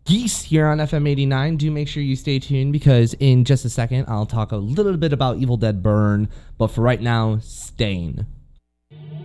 Geese here on FM 89. Do make sure you stay tuned because in just a second I'll talk a little bit about Evil Dead Burn, but for right now, Stain.